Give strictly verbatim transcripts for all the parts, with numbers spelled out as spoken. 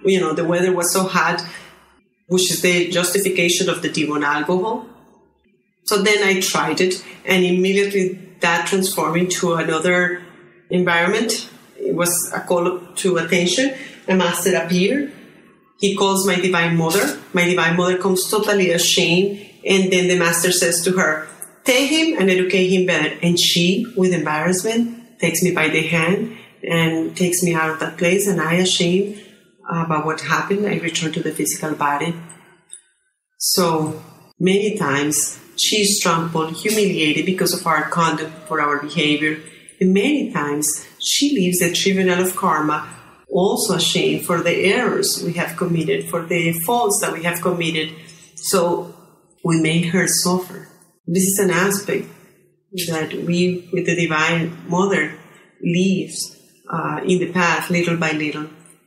you know, the weather was so hot, which is the justification of the Devon alcohol. So then I tried it, and immediately that transformed into another environment. It was a call to attention. A master appeared. He calls my Divine Mother. My Divine Mother comes totally ashamed, and then the master says to her, take him and educate him better. And she, with embarrassment, takes me by the hand and takes me out of that place, and I, ashamed about what happened, I return to the physical body. So many times she's trampled, humiliated because of our conduct, for our behavior. And many times she leaves the tribunal of karma also ashamed for the errors we have committed, for the faults that we have committed. So we make her suffer. This is an aspect that we, with the Divine Mother, leaves uh, in the path little by little.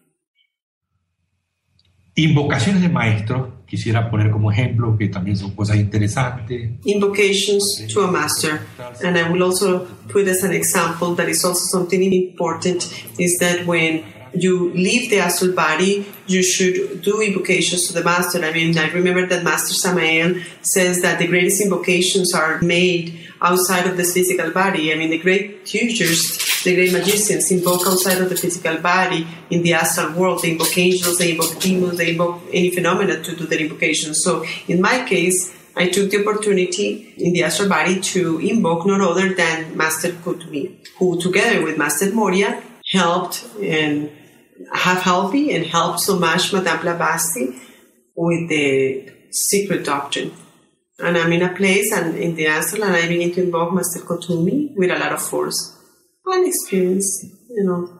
Invocaciones de maestros, quisiera poner como ejemplo, que también son cosas interesantes. Invocations to a master, and I will also put as an example that is also something important, is that when you leave the astral body, you should do invocations to the master. I mean, I remember that Master Samael says that the greatest invocations are made outside of the physical body. I mean, the great teachers, the great magicians invoke outside of the physical body in the astral world. They invoke angels, they invoke demons, they invoke any phenomena to do their invocation. So in my case, I took the opportunity in the astral body to invoke none other than Master Kuthumi, who together with Master Moria helped and have helped me and helped so much Madame Blavatsky with the secret doctrine. And I'm in a place and in the astral, and I begin to invoke Master Kuthumi with a lot of force and experience, you know.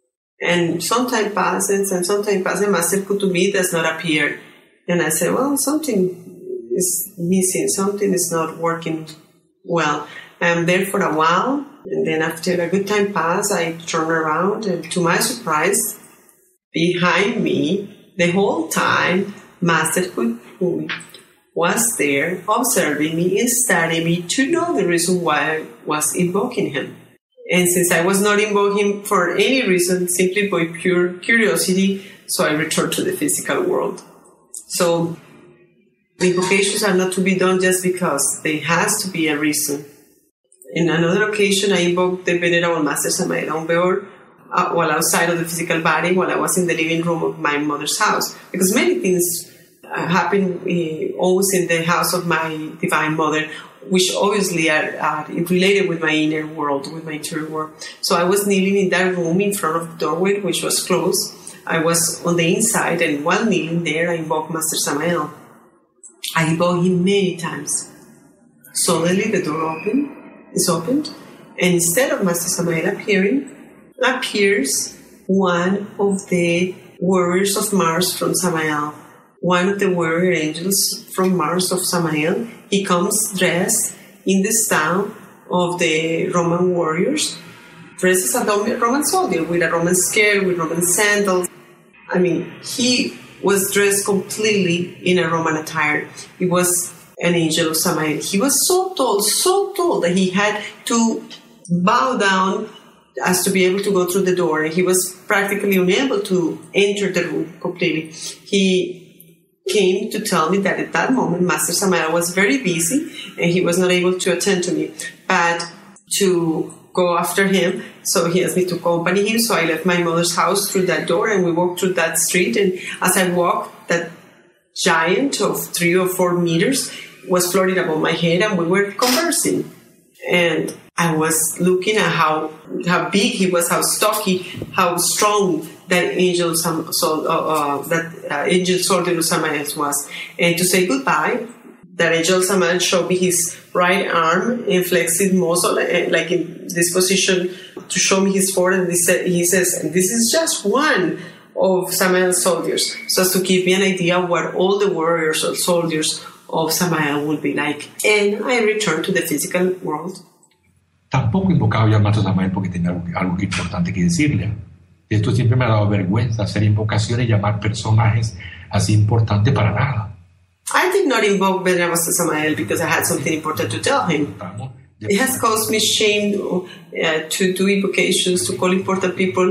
And some time passes, and some time passes, Master Kuthumi does not appear. And I say, well, something is missing, something is not working well. I'm there for a while, and then after a good time pass, I turn around, and to my surprise, behind me, the whole time, Master Kuthumi was there observing me and studying me to know the reason why I was invoking him. And since I was not invoking for any reason, simply by pure curiosity, so I returned to the physical world. So the invocations are not to be done just because. There has to be a reason. In another occasion, I invoked the Venerable Master Samael Aumbeor uh, while outside of the physical body, while I was in the living room of my mother's house. Because many things uh, happen uh, always in the house of my Divine Mother, which obviously are, are related with my inner world, with my interior world. So I was kneeling in that room in front of the doorway, which was closed. I was on the inside, and while kneeling there, I invoked Master Samael. I invoked him many times. Suddenly the door opened, is opened, and instead of Master Samael appearing, appears one of the warriors of Mars from Samael, one of the warrior angels from Mars of Samael. He comes dressed in the style of the Roman warriors, dressed as a Roman soldier with a Roman scale, with Roman sandals. I mean, he was dressed completely in a Roman attire. He was an angel of Samael. He was so tall, so tall that he had to bow down as to be able to go through the door. And he was practically unable to enter the room completely. He came to tell me that at that moment, Master Samael was very busy and he was not able to attend to me, but to go after him. So he asked me to accompany him. So I left my mother's house through that door and we walked through that street. And as I walked, that giant of three or four meters was floating above my head and we were conversing. And I was looking at how how big he was, how stocky, how strong that angel so, uh, uh, that uh, angel soldier Samael was. And to say goodbye, that angel Samael showed me his right arm in flexed muscle, like in this position, to show me his forehead. And he, said, he says, and this is just one of Samael's soldiers, so as to give me an idea of what all the warriors or soldiers of Samael would be like. And I returned to the physical world. Tampoco invocaba yo al Maestro Samael porque tenía algo, algo importante que decirle. Esto siempre me ha dado vergüenza, hacer invocaciones y llamar personajes así importantes para nada. I did not invoke Venerable Master Samael because I had something important to tell him. It has caused me shame uh, to do invocations, to call important people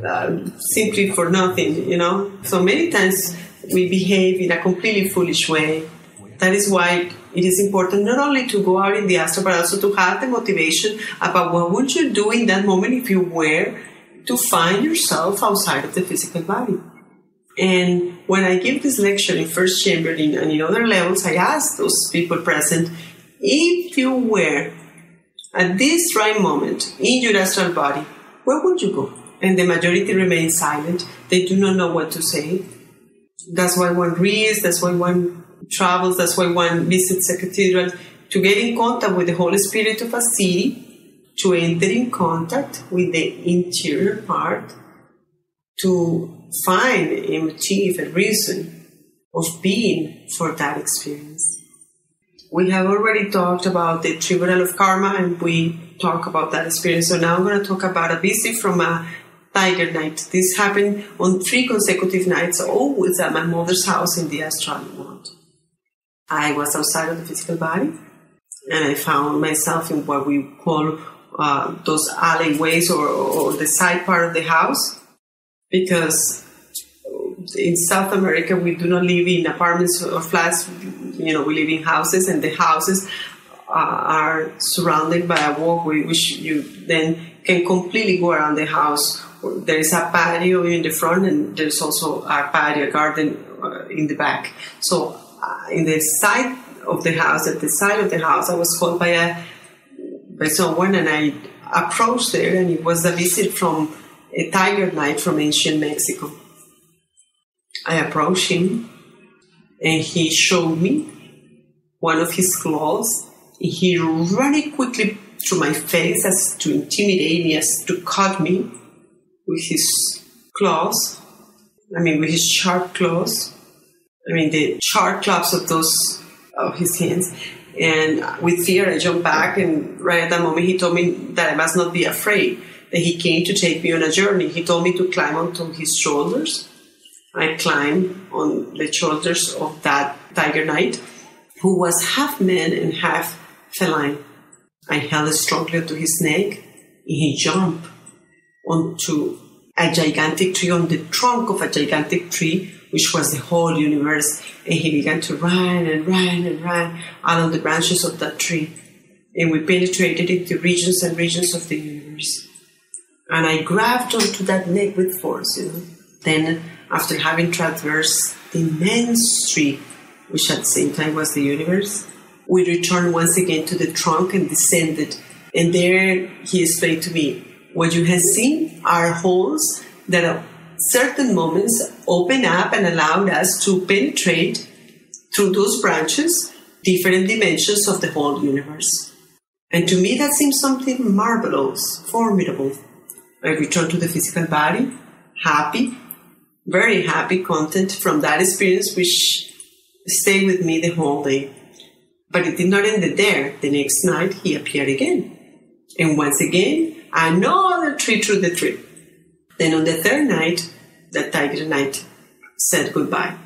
uh, simply for nothing, you know. So many times we behave in a completely foolish way. That is why it is important not only to go out in the astral, but also to have the motivation about what would you do in that moment if you were to find yourself outside of the physical body. And when I give this lecture in first chamber in, and in other levels, I ask those people present, if you were at this right moment in your astral body, where would you go? And the majority remain silent. They do not know what to say. That's why one reads, that's why one travels, that's why one visits a cathedral, to get in contact with the Holy Spirit of a city, to enter in contact with the interior part, to find a motive, a reason of being for that experience. We have already talked about the Tribunal of Karma, and we talk about that experience. So now I'm going to talk about a visit from a tiger night. This happened on three consecutive nights, always at my mother's house in the astral world. I was outside of the physical body, and I found myself in what we call uh, those alleyways or, or the side part of the house, because in South America we do not live in apartments or flats. You know, we live in houses, and the houses uh, are surrounded by a walkway, which you then can completely go around the house. There is a patio in the front, and there's also a patio garden uh, in the back. So uh, in the side of the house, at the side of the house, I was called by a by someone, and I approached there, and it was a visit from a tiger knight from ancient Mexico. I approached him, and he showed me one of his claws. He ran it quickly through my face as to intimidate me, as to cut me with his claws. I mean, with his sharp claws. I mean, the sharp claws of those of his hands. And with fear, I jumped back, and right at that moment, he told me that I must not be afraid, that he came to take me on a journey. He told me to climb onto his shoulders. I climbed on the shoulders of that tiger knight, who was half man and half feline. I held strongly onto his neck, and he jumped onto a gigantic tree, on the trunk of a gigantic tree, which was the whole universe, and he began to run and run and run along the branches of that tree, and we penetrated into regions and regions of the universe. And I grabbed onto that neck with force, you know. Then, after having traversed the immense tree, which at the same time was the universe, we returned once again to the trunk and descended. And there he explained to me, what you have seen are holes that at certain moments open up and allowed us to penetrate through those branches different dimensions of the whole universe. And to me that seems something marvelous, formidable. I returned to the physical body, happy, very happy, content from that experience, which stayed with me the whole day. But it did not end there. The next night he appeared again. And once again, another tree through the tree. Then on the third night, that tiger knight said goodbye.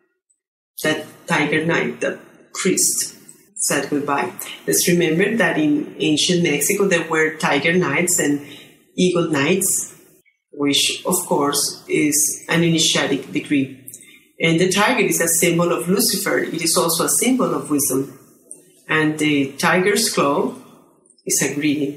That tiger knight, the priest, said goodbye. Let's remember that in ancient Mexico there were tiger knights and eagle knights, which of course is an initiatic degree. And the tiger is a symbol of Lucifer. It is also a symbol of wisdom. And the tiger's claw is a greeting.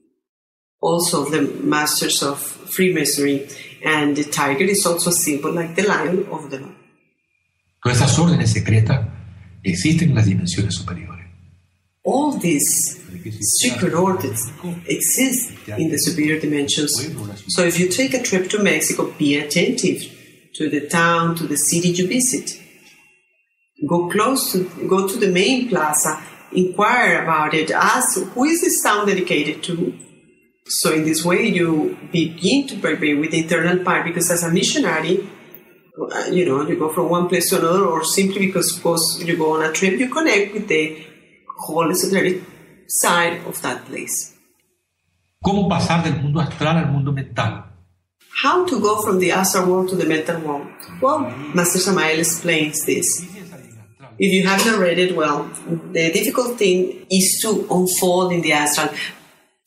Also the masters of Freemasonry. And the tiger is also a symbol like the lion of the law. Todas esas órdenes secretas existen en las dimensiones superiores. All these secret orders exist in the superior dimensions. So if you take a trip to Mexico, be attentive to the town, to the city you visit. Go close to, go to the main plaza, inquire about it, ask, who is this town dedicated to? So in this way, you begin to prepare with the internal part, because as a missionary, you know, you go from one place to another, or simply because you go on a trip, you connect with the whole esoteric side of that place. ¿Cómo pasar del mundo astral al mundo mental? How to go from the astral world to the mental world? Well, Master Samael explains this. If you have not read it, well, the difficult thing is to unfold in the astral.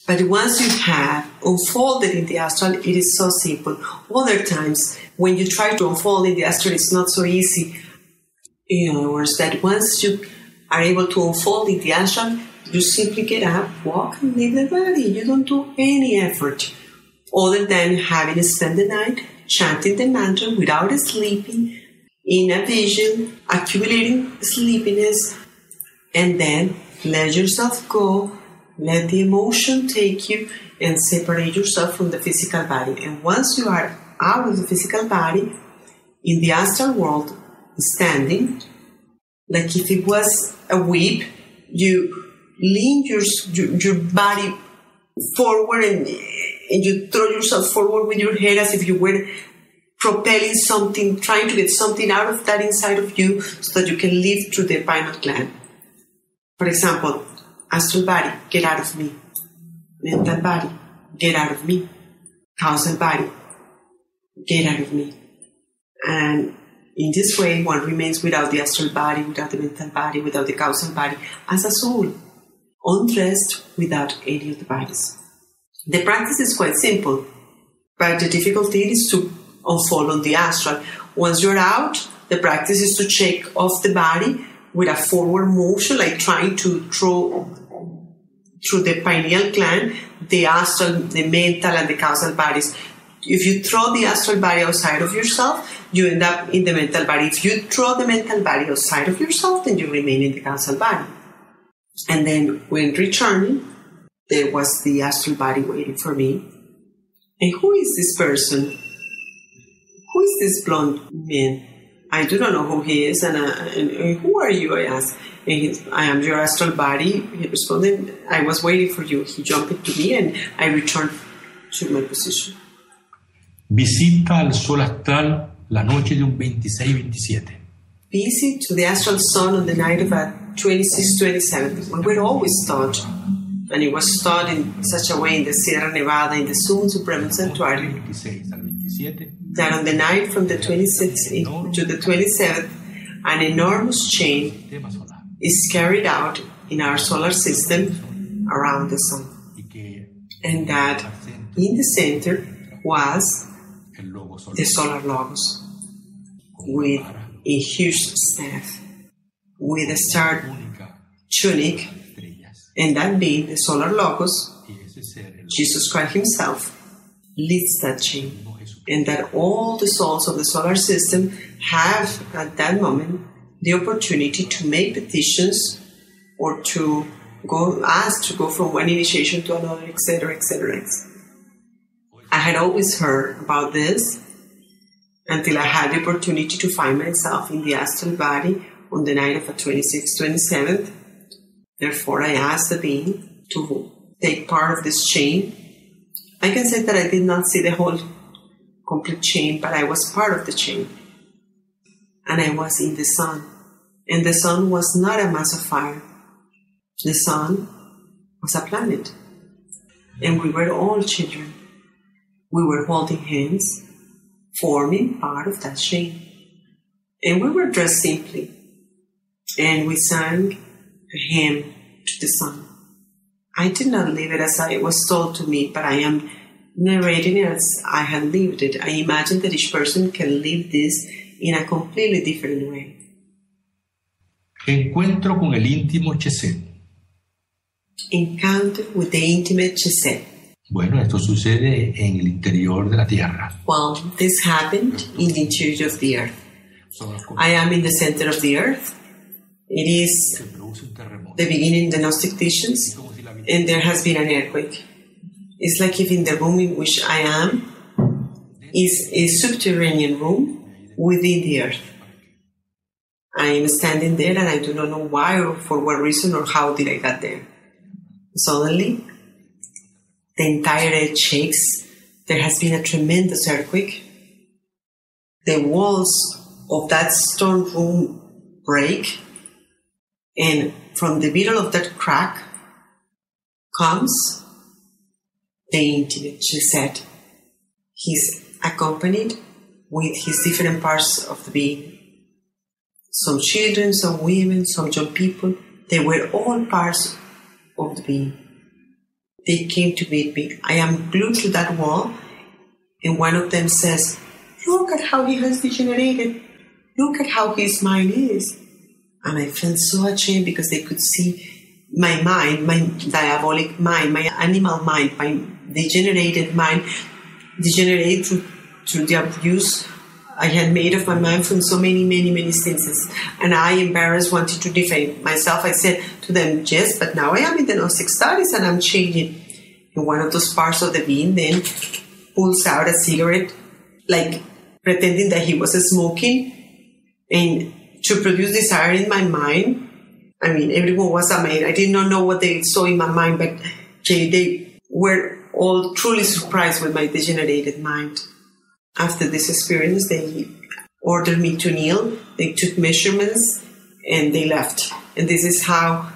But once you have unfolded in the astral, it is so simple. Other times, when you try to unfold in the astral, it's not so easy. In other words, that once you are able to unfold in the astral, you simply get up, walk, and leave the body. You don't do any effort other than having spent the night chanting the mantra without sleeping, in a vision, accumulating sleepiness, and then let yourself go, let the emotion take you, and separate yourself from the physical body. And once you are out of the physical body, in the astral world, standing, like if it was a whip, you lean your, your, your body forward and, and you throw yourself forward with your head as if you were propelling something, trying to get something out of that inside of you so that you can live through the pineal gland. For example, astral body, get out of me. Mental body, get out of me. Causal body, get out of me. And in this way, one remains without the astral body, without the mental body, without the causal body, as a soul, undressed without any of the bodies. The practice is quite simple, but the difficulty is to unfold on the astral. Once you're out, the practice is to shake off the body with a forward motion, like trying to throw through the pineal gland, the astral, the mental, and the causal bodies. If you throw the astral body outside of yourself, you end up in the mental body. If you throw the mental body outside of yourself, then you remain in the causal body. And then when returning, there was the astral body waiting for me. And who is this person? Who is this blonde man? I do not know who he is. And, uh, and, and who are you? I asked. And he, I am your astral body. He responded, I was waiting for you. He jumped into me and I returned to my position. Visita al sol astral la noche de un veintiséis veintisiete. Visit to the astral sun on the night of a twenty-six twenty-seven. We were always taught, and it was taught in such a way in the Sierra Nevada, in the Sun Supremo Sanctuary, that on the night from the twenty-sixth to the twenty-seventh, an enormous chain is carried out in our solar system around the sun. And that in the center was the solar logos with a huge staff, with a star tunic, and that being the solar logos, Jesus Christ himself leads that chain, and that all the souls of the solar system have at that moment the opportunity to make petitions or to go ask to go from one initiation to another, et cetera, et cetera. I had always heard about this until I had the opportunity to find myself in the astral body on the night of the twenty-sixth, twenty-seventh. Therefore, I asked the being to take part of this chain. I can say that I did not see the whole complete chain, but I was part of the chain. And I was in the sun. And the sun was not a mass of fire. The sun was a planet. And we were all children. We were holding hands, forming part of that chain. And we were dressed simply. And we sang a hymn to the sun. I did not live it as I was told to me, but I am narrating it as I had lived it. I imagine that each person can live this in a completely different way. Encuentro con el íntimo Chesed. Encounter with the intimate Chesed. Bueno, esto sucede en el interior de la Tierra. Well, this happened in the interior of the earth. I am in the center of the earth. It is the beginning of the Gnostic teachings, and there has been an earthquake. It's like if in the room in which I am is a subterranean room within the earth. I am standing there and I do not know why or for what reason or how did I get there. Suddenly, the entire earth shakes. There has been a tremendous earthquake. The walls of that stone room break, and from the middle of that crack comes the intimate Chesed. He's accompanied with his different parts of the being. Some children, some women, some young people, they were all parts of the being. they came to meet me. I am glued to that wall, and one of them says, "Look at how he has degenerated. Look at how his mind is." And I felt so ashamed because they could see my mind, my diabolic mind, my animal mind, my degenerated mind, degenerate through, through the abuse I had made of my mind from so many, many, many instances. And I, embarrassed, wanted to defend myself. I said to them, "Yes, but now I am in the Gnostic studies and I'm changing." And one of those parts of the being then pulls out a cigarette, like pretending that he was smoking, and to produce desire in my mind. I mean, everyone was amazed. I did not know what they saw in my mind, but they, they were all truly surprised with my degenerated mind. After this experience, they ordered me to kneel. They took measurements and they left. And this is how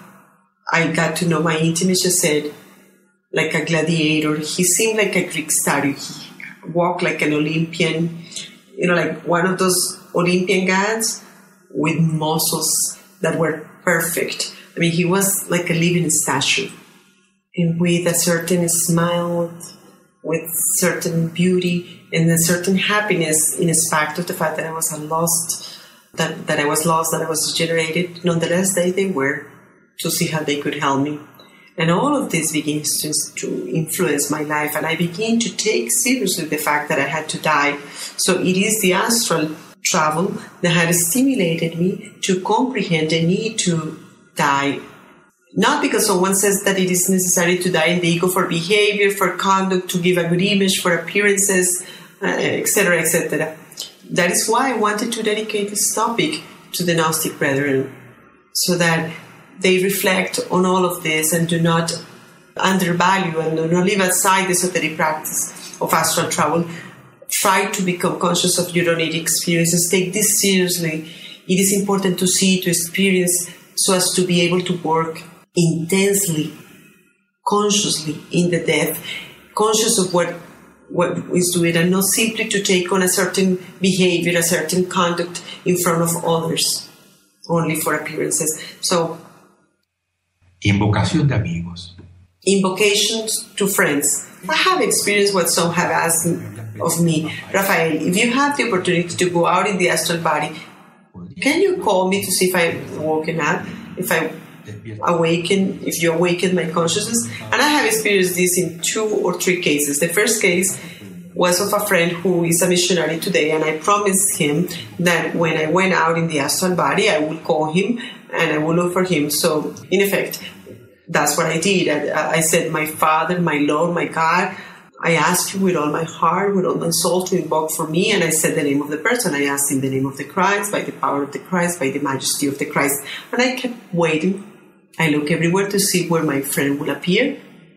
I got to know my intimate. She said, like a gladiator. He seemed like a Greek statue. He walked like an Olympian, you know, like one of those Olympian gods with muscles that were perfect. I mean, he was like a living statue, and with a certain smile, with certain beauty and a certain happiness in spite of the fact that I was a lost, that, that I was lost, that I was degenerated. Nonetheless, they, they were to see how they could help me. And all of this begins to, to influence my life, and I begin to take seriously the fact that I had to die. So it is the astral travel that had stimulated me to comprehend the need to die. Not because someone says that it is necessary to die in the ego for behavior, for conduct, to give a good image, for appearances, uh, et cetera, et cetera. That is why I wanted to dedicate this topic to the Gnostic brethren, so that they reflect on all of this and do not undervalue and do not leave aside the esoteric practice of astral travel. Try to become conscious of your own experiences. Take this seriously. It is important to see, to experience, so as to be able to work intensely, consciously in the death, conscious of what what is doing, and not simply to take on a certain behavior, a certain conduct in front of others, only for appearances. So, invocación de amigos. Invocations to friends. I have experienced what some have asked of me. Rafael, if you have the opportunity to go out in the astral body, can you call me to see if I've woken up, if I awaken, if you awaken my consciousness? And I have experienced this in two or three cases. The first case was of a friend who is a missionary today, and I promised him that when I went out in the astral body, I would call him and I would look for him. So, in effect, that's what I did. I, I said, "My Father, my Lord, my God, I ask you with all my heart, with all my soul, to invoke for me." And I said the name of the person. I asked in the name of the Christ, by the power of the Christ, by the majesty of the Christ. And I kept waiting. I look everywhere to see where my friend would appear.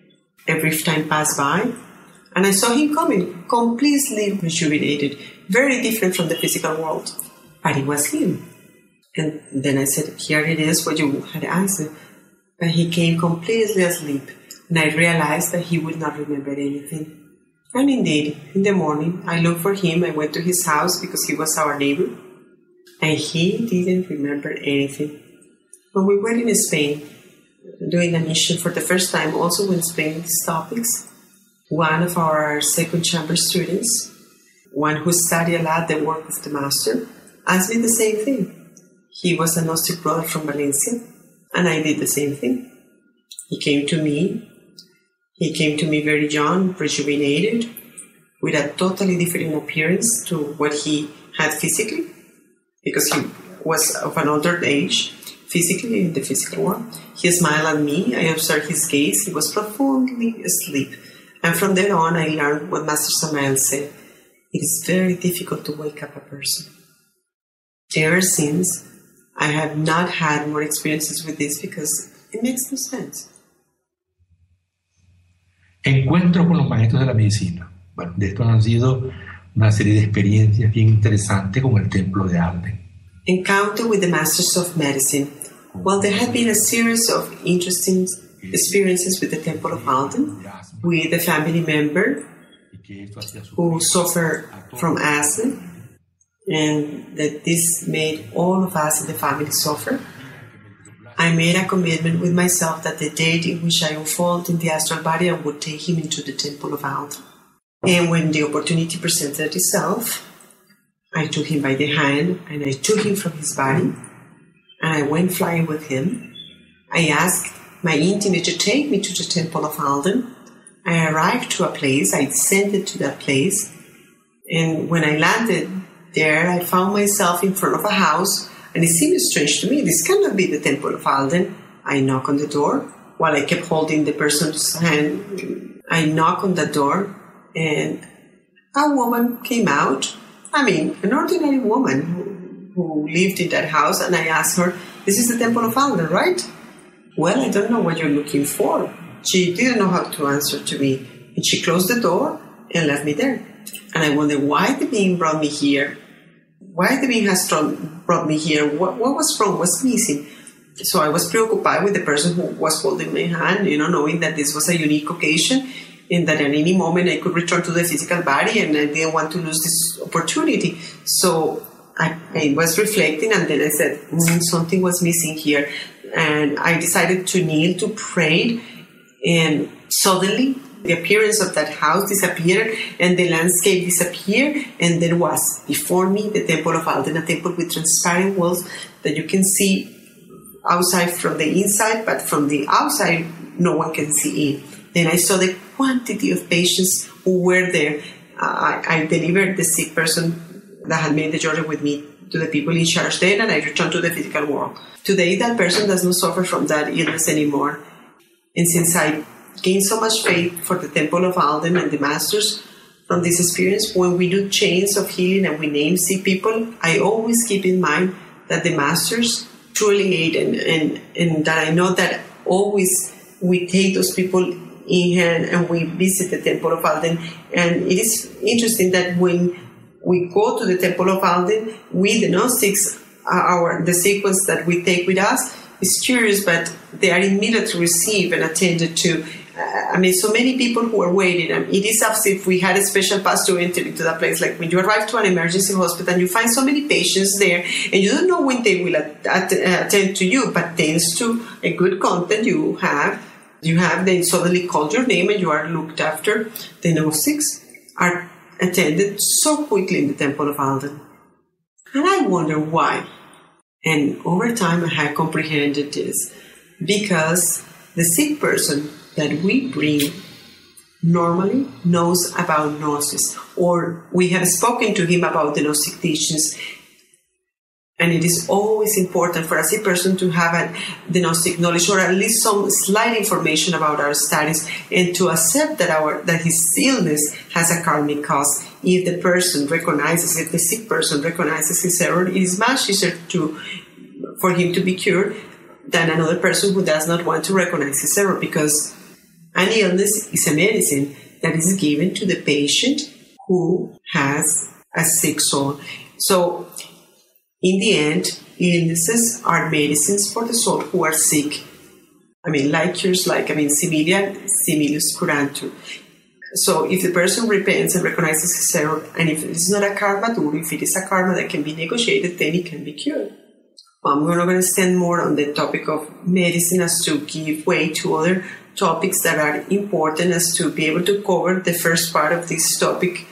Every time passed by, and I saw him coming, completely rejuvenated, very different from the physical world. But it was him. And then I said, "Here it is, what you had asked." But he came completely asleep, and I realized that he would not remember anything. And indeed, in the morning, I looked for him. I went to his house because he was our neighbor, and he didn't remember anything. When we were in Spain, doing a mission for the first time, also when explaining these topics, one of our second chamber students, one who studied a lot the work of the Master, asked me the same thing. He was a Gnostic brother from Valencia, and I did the same thing. He came to me. He came to me very young, rejuvenated, with a totally different appearance to what he had physically, because he was of an older age, physically in the physical world. He smiled at me. I observed his gaze. He was profoundly asleep. And from then on, I learned what Master Samael said. It is very difficult to wake up a person. Ever since, I have not had more experiences with this because it makes no sense. Encuentro con los maestros de la medicina. Bueno, de esto han sido una serie de experiencias bien interesantes como el Templo de Arden. Encounter with the Masters of Medicine. Well, there have been a series of interesting experiences with the Temple of Alden, with a family member who suffered from asthma, and that this made all of us in the family suffer. I made a commitment with myself that the date in which I unfold in the astral body, I would take him into the temple of Alden. And when the opportunity presented itself, I took him by the hand and I took him from his body and I went flying with him. I asked my intimate to take me to the temple of Alden. I arrived to a place, I descended to that place, and when I landed there, I found myself in front of a house, and it seemed strange to me. This cannot be the temple of Alden. I knock on the door while I kept holding the person's hand. I knock on the door, and a woman came out. I mean, an ordinary woman who, who lived in that house, and I asked her, "This is the temple of Alden, right?" "Well, I don't know what you're looking for." She didn't know how to answer to me, and she closed the door and left me there. And I wondered why the being brought me here. Why the being has brought me here? What, what was wrong? What's missing? So I was preoccupied with the person who was holding my hand, you know, knowing that this was a unique occasion and that at any moment I could return to the physical body, and I didn't want to lose this opportunity. So I, I was reflecting, and then I said, mm, something was missing here. And I decided to kneel to pray, and suddenly the appearance of that house disappeared and the landscape disappeared, and there was before me the temple of Alden, a temple with transparent walls that you can see outside from the inside, but from the outside no one can see in. Then I saw the quantity of patients who were there. Uh, I, I delivered the sick person that had made the journey with me to the people in charge then, and I returned to the physical world. Today that person does not suffer from that illness anymore. And since I gained so much faith for the temple of Alden and the masters from this experience, when we do chains of healing and we name sick people, I always keep in mind that the masters truly aid, and, and, and that I know that always we take those people in hand and we visit the temple of Alden. And it is interesting that when we go to the temple of Alden, we, the Gnostics, our the sequence that we take with us is curious, but they are immediately received and attended to. Uh, I mean, so many people who are waiting. I mean, it is as if we had a special pass to enter into that place. Like when you arrive to an emergency hospital and you find so many patients there, and you don't know when they will at, at, uh, attend to you, but thanks to a good content you have, you have, they suddenly call your name and you are looked after. The Gnostics are attended so quickly in the temple of Alden. And I wonder why. And over time I have comprehended this, because the sick person that we bring normally knows about Gnosis, or we have spoken to him about the Gnostic teachings. And it is always important for a sick person to have a, the Gnostic knowledge, or at least some slight information about our status, and to accept that our that his illness has a karmic cause. If the person recognizes, if the sick person recognizes his error, it is much easier to for him to be cured than another person who does not want to recognize his error, because an illness is a medicine that is given to the patient who has a sick soul. So, in the end, illnesses are medicines for the soul who are sick. I mean, like cures, like, I mean, similia similus curantur. So, if the person repents and recognizes his error, and if it's not a karma duro, if it is a karma that can be negotiated, then it can be cured. Well, I'm not going to stand more on the topic of medicine as to give way to other topics that are important, as to be able to cover the first part of this topic,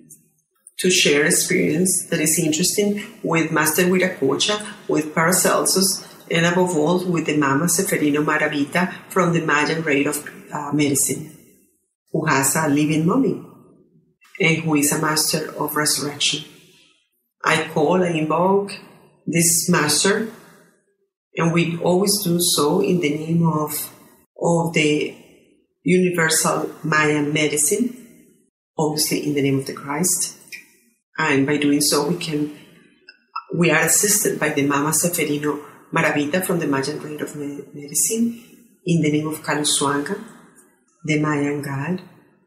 to share experience that is interesting with Master Viracocha, with Paracelsus, and above all with the Mama Seferino Maravita from the Mayan rate of uh, medicine, who has a living mummy and who is a master of resurrection. I call, I invoke this master, and we always do so in the name of, of the universal Mayan medicine, obviously in the name of the Christ. And by doing so, we can we are assisted by the Mama Seferino Maravita from the Mayan rate of medicine, in the name of Kalusuanga, the Mayan god.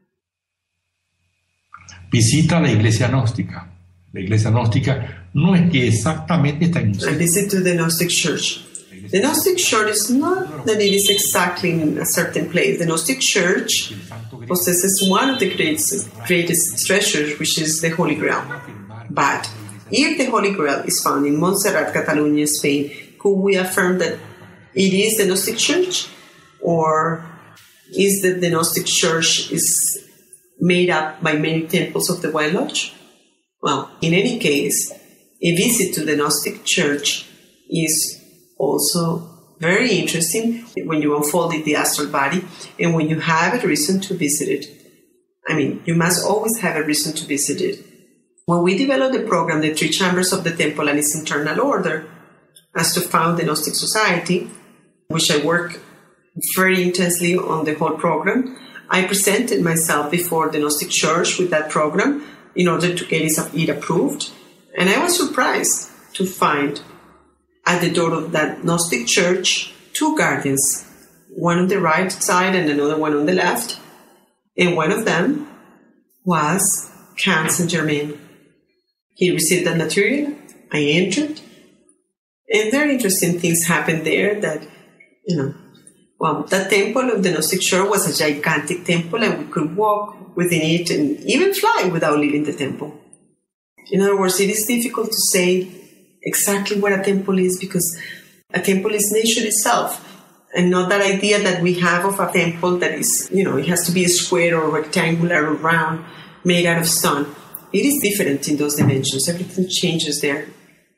Visita la iglesia gnóstica. La iglesia gnóstica no es que exactamente está en un I visit to the Gnostic Church. The Gnostic Church is not that it is exactly in a certain place. The Gnostic Church possesses one of the greatest, greatest treasures, which is the Holy Grail. But if the Holy Grail is found in Montserrat, Catalonia, Spain, could we affirm that it is the Gnostic Church, or is that the Gnostic Church is made up by many temples of the White Lodge? Well, in any case, a visit to the Gnostic Church is also very interesting when you unfold in the astral body and when you have a reason to visit it. I mean, you must always have a reason to visit it. When we developed the program, The Three Chambers of the Temple and its Internal Order, as to found the Gnostic Society, which I work very intensely on the whole program, I presented myself before the Gnostic Church with that program in order to get it approved. And I was surprised to find at the door of that Gnostic Church two guardians, one on the right side and another one on the left. And one of them was Count Saint Germain. He received that material. I entered. And very interesting things happened there that, you know, well, that temple of the Gnostic Church was a gigantic temple, and we could walk within it and even fly without leaving the temple. In other words, it is difficult to say exactly what a temple is, because a temple is nature itself, and not that idea that we have of a temple that is, you know, it has to be a square or rectangular or round, made out of stone. It is different in those dimensions. Everything changes there.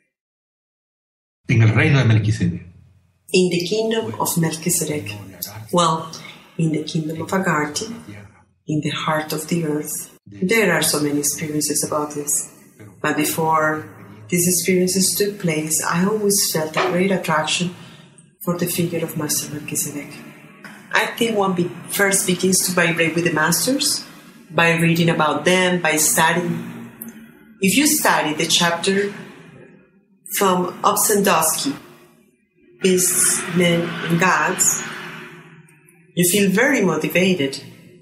En el reino de Melquisedec. In the kingdom of Melchizedek. Well, in the kingdom of Agartha, in the heart of the earth, there are so many experiences about this. But before these experiences took place, I always felt a great attraction for the figure of Master Melchizedek. I think one be- first begins to vibrate with the masters by reading about them, by studying. If you study the chapter from Obsendowski, Beasts, Men, and Gods, you feel very motivated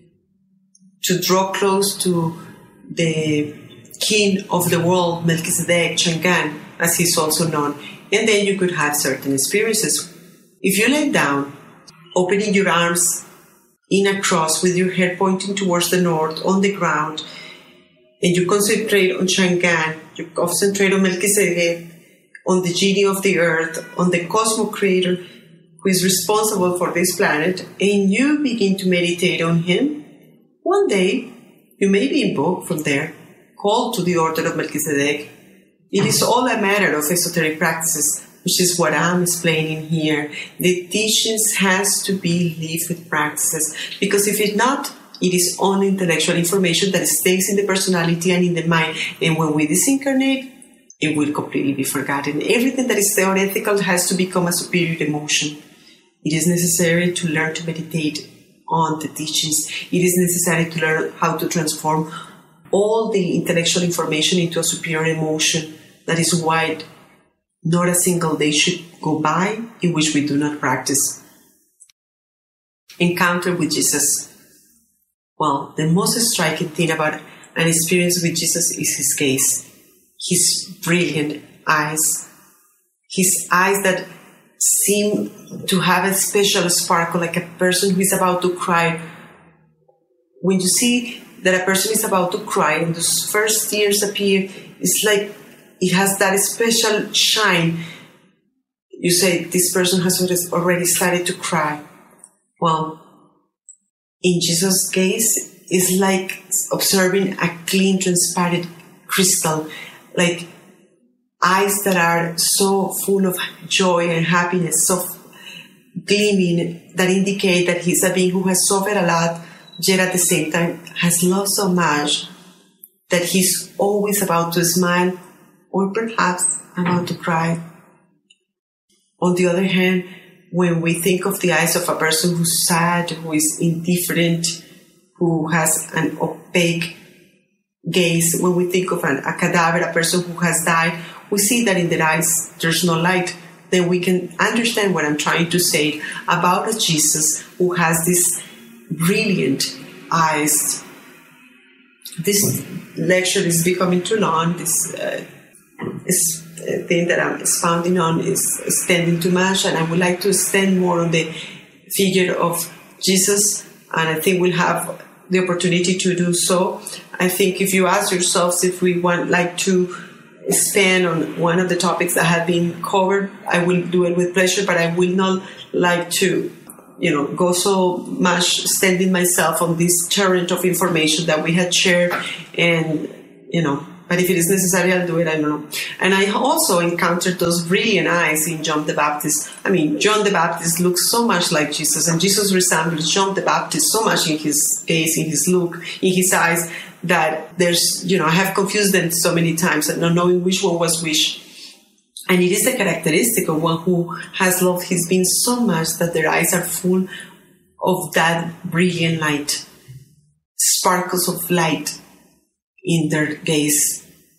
to draw close to the king of the world, Melchizedek, Chang'an, as he's also known. And then you could have certain experiences. If you lay down, opening your arms in a cross with your head pointing towards the north on the ground, and you concentrate on Chang'an, you concentrate on Melchizedek, on the genie of the earth, on the cosmos creator who is responsible for this planet, and you begin to meditate on him, one day you may be invoked from there, called to the order of Melchizedek. It is all a matter of esoteric practices, which is what I'm explaining here. The teachings has to be lived with practices, because if it's not, it is only intellectual information that stays in the personality and in the mind, and when we disincarnate, it will completely be forgotten. Everything that is theoretical has to become a superior emotion. It is necessary to learn to meditate on the teachings. It is necessary to learn how to transform all the intellectual information into a superior emotion. That is why not a single day should go by in which we do not practice. Encounter with Jesus. Well, the most striking thing about an experience with Jesus is his gaze. His brilliant eyes, his eyes that seem to have a special sparkle, like a person who is about to cry. When you see that a person is about to cry and those first tears appear, it's like it has that special shine. You say, this person has already started to cry. Well, in Jesus' gaze, it's like observing a clean, transparent crystal, like eyes that are so full of joy and happiness, so gleaming, that indicate that he's a being who has suffered a lot, yet at the same time has loved so much that he's always about to smile or perhaps about to cry. On the other hand, when we think of the eyes of a person who's sad, who is indifferent, who has an opaque gaze, when we think of an, a cadaver, a person who has died, we see that in their eyes there's no light. Then we can understand what I'm trying to say about a Jesus who has these brilliant eyes. This lecture is becoming too long. This uh, is, uh, thing that I'm expounding on is extending too much, and I would like to extend more on the figure of Jesus, and I think we'll have the opportunity to do so. I think if you ask yourselves if we want like to expand on one of the topics that have been covered, I will do it with pleasure, but I will not like to, you know, go so much standing myself on this torrent of information that we had shared, and, you know, but if it is necessary, I'll do it, I don't know. And I also encountered those brilliant eyes in John the Baptist. I mean, John the Baptist looks so much like Jesus, and Jesus resembles John the Baptist so much in his gaze, in his look, in his eyes, that there's, you know, I have confused them so many times and not knowing which one was which. And it is a characteristic of one who has loved his being so much that their eyes are full of that brilliant light, sparkles of light in their gaze.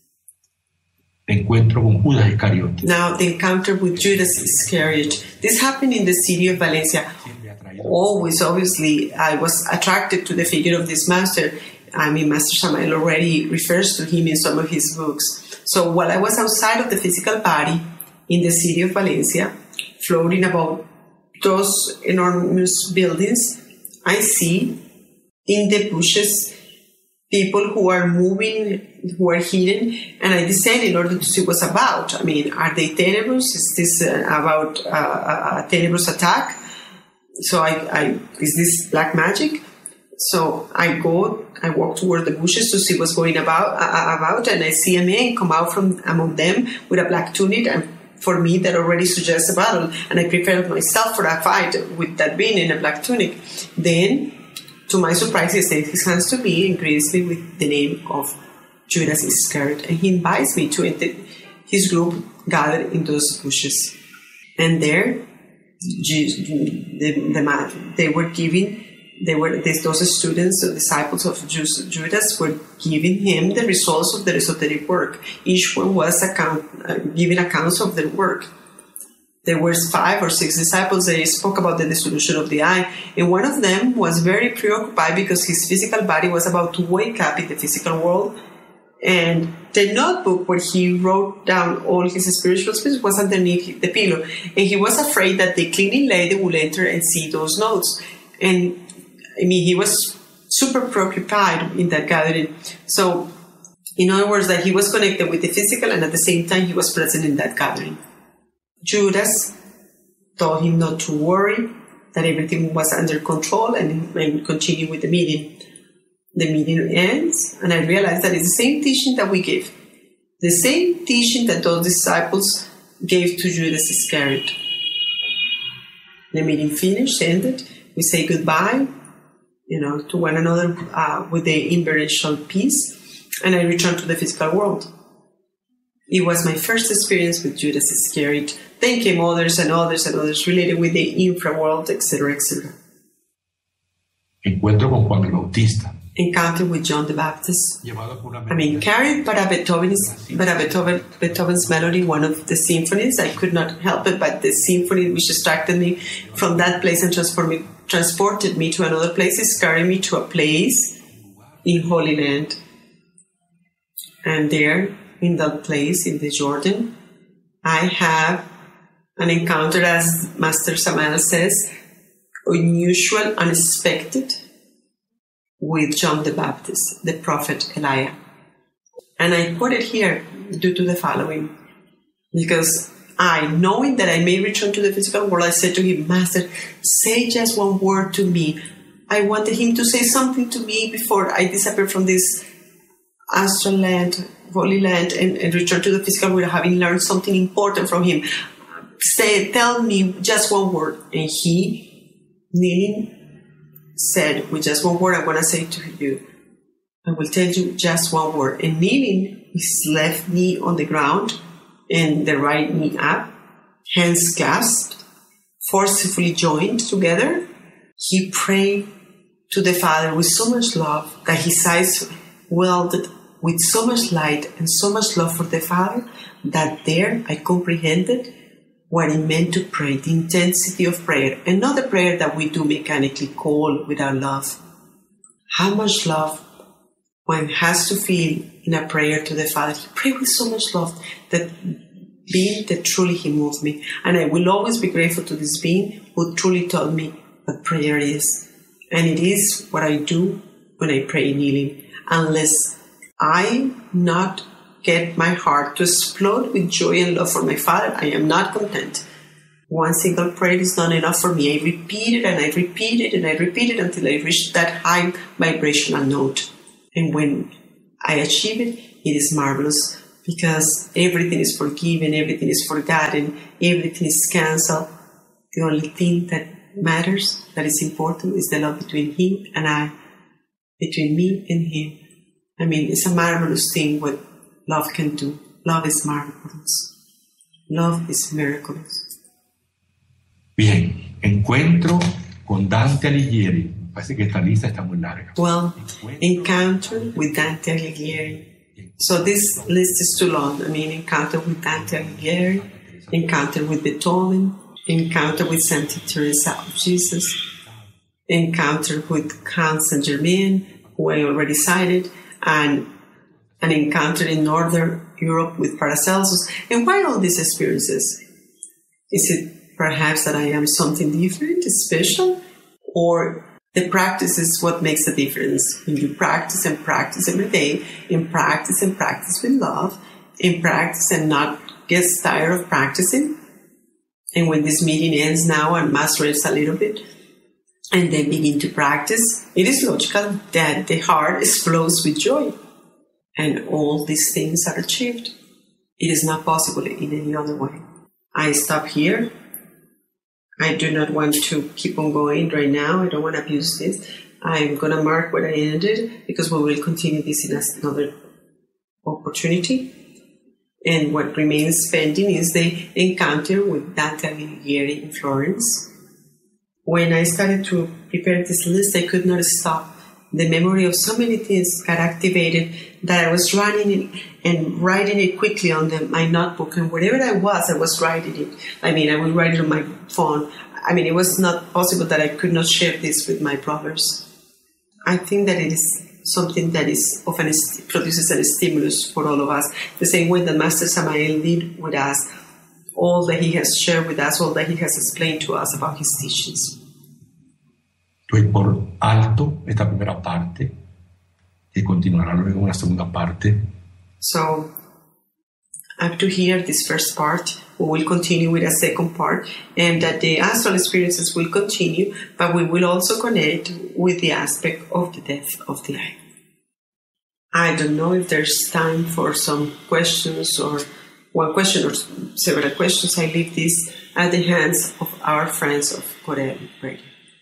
Encuentro con Judas Iscariote. Now, the encounter with Judas Iscariot. This happened in the city of Valencia. Always, obviously, I was attracted to the figure of this master. I mean, Master Samael already refers to him in some of his books. So while I was outside of the physical body in the city of Valencia, floating above those enormous buildings, I see in the bushes people who are moving, who are hidden, and I descend in order to see what's about. I mean, are they Tenebrous? Is this uh, about uh, a Tenebrous attack? So I, I, is this black magic? So I go, I walk toward the bushes to see what's going about, uh, about, and I see a man come out from among them with a black tunic, and for me that already suggests a battle, and I prepared myself for a fight with that being in a black tunic. Then, to my surprise, he extends his hands to me and greets me with the name of Judas Iscariot, and he invites me to enter his group gathered in those bushes. And there, the, the man, they were giving, they were those students, the disciples of Judas, were giving him the results of their esoteric work. Each one was account, uh, giving accounts of their work. There were five or six disciples. They spoke about the dissolution of the eye, and one of them was very preoccupied because his physical body was about to wake up in the physical world, and the notebook where he wrote down all his spiritual speeches was underneath the pillow, and he was afraid that the cleaning lady would enter and see those notes. And I mean, he was super preoccupied in that gathering. So, in other words, that he was connected with the physical, and at the same time, he was present in that gathering. Judas told him not to worry, that everything was under control, and, and continue with the meeting. The meeting ends, and I realized that it's the same teaching that we give. The same teaching that those disciples gave to Judas Iscariot. The meeting finished, ended. We say goodbye, you know, to one another uh, with the inverential peace, and I returned to the physical world. It was my first experience with Judas Iscariot. Then came others and others and others related with the infraworld, et cetera, et cetera. Encuentro con Juan el Bautista. Encounter with John the Baptist. I mean, carried by a Beethoven's, by a Beethoven, Beethoven's melody, one of the symphonies. I could not help it, but the symphony which distracted me from that place and transformed me, transported me to another place, is carrying me to a place in Holy Land. And there, in that place, in the Jordan, I have an encounter, as Master Samael says, unusual, unexpected, with John the Baptist, the prophet Elijah. And I quote it here due to the following. Because I, knowing that I may return to the physical world, I said to him, Master, say just one word to me. I wanted him to say something to me before I disappear from this astral land, holy land, and, and return to the physical world, having learned something important from him. Say, tell me just one word. And he, kneeling, said, with just one word, I want to say to you, I will tell you just one word. And kneeling, his left knee on the ground and the right knee up, hands clasped, forcefully joined together, he prayed to the Father with so much love that his eyes welled with so much light and so much love for the Father that there I comprehended what it meant to pray, the intensity of prayer, and not the prayer that we do mechanically call without love. How much love one has to feel in a prayer to the Father. He prayed with so much love that being that truly he moved me. And I will always be grateful to this being who truly taught me what prayer is. And it is what I do when I pray kneeling. Unless I'm not get my heart to explode with joy and love for my Father, I am not content. One single prayer is not enough for me. I repeat it and I repeat it and I repeat it until I reach that high vibrational note. And when I achieve it, it is marvelous because everything is forgiven, everything is forgotten, everything is cancelled. The only thing that matters, that is important, is the love between Him and I, between me and Him. I mean, it's a marvelous thing what love can do. Love is marvelous. Love is miraculous. Bien, encuentro con Dante Alighieri. Parece que esta lista está muy larga. Well, encounter with Dante Alighieri. So this list is too long. I mean, encounter with Dante Alighieri, encounter with Beethoven, encounter with Santa Teresa of Jesus, encounter with Count Saint-Germain, who I already cited, and an encounter in Northern Europe with Paracelsus. And why all these experiences? Is it perhaps that I am something different, special, or the practice is what makes the difference? When you practice and practice every day, and practice and practice with love, and practice and not get tired of practicing, and when this meeting ends now and mass rests a little bit, and then begin to practice, it is logical that the heart explodes with joy, and all these things are achieved. It is not possible in any other way. I stop here. I do not want to keep on going right now. I don't want to abuse this. I'm going to mark where I ended because we will continue this in another opportunity. And what remains pending is the encounter with Dante Alighieri in Florence. When I started to prepare this list, I could not stop. The memory of so many things got activated that I was running it and writing it quickly on the, my notebook. And wherever I was, I was writing it. I mean, I would write it on my phone. I mean, it was not possible that I could not share this with my brothers. I think that it is something that is often produces a stimulus for all of us. The same way that Master Samael did with us, all that he has shared with us, all that he has explained to us about his teachings. Doy por alto esta primera parte, que continuará luego una segunda parte. So, up to here, this first part, we will continue with a second part, and that the astral experiences will continue, but we will also connect with the aspect of the death of the eye. I don't know if there's time for some questions or one question or several questions. I leave this at the hands of our friends of Korea Radio.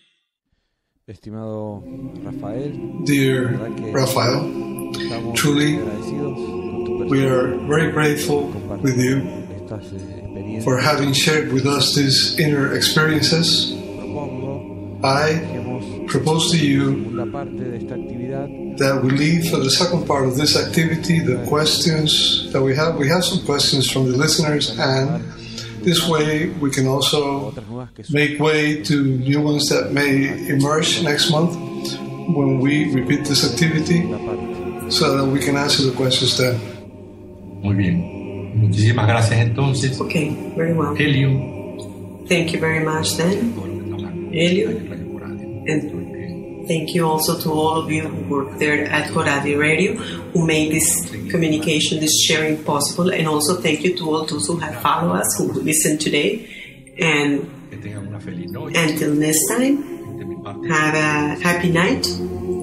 Estimado Rafael, dear Rafael, truly we are very grateful with you for having shared with us these inner experiences. I propose to you that we leave for the second part of this activity the questions that we have. We have some questions from the listeners, and this way we can also make way to new ones that may emerge next month when we repeat this activity, so that we can answer the questions then. Muy bien. Muchísimas gracias entonces. Okay, very well. Elio. Thank you very much then, Elio. And thank you also to all of you who work there at Joradi Radio, who made this communication, this sharing possible. And also thank you to all those who have followed us, who listened today. And until next time, have a happy night.